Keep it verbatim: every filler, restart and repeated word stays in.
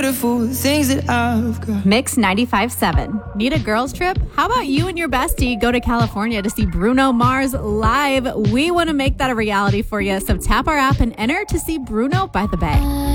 beautiful things that I've got. Mix ninety-five point seven. Need a girls trip? How about you and your bestie go to California to see Bruno Mars live? We want to make that a reality for you, so tap our app and enter to see Bruno by the Bay.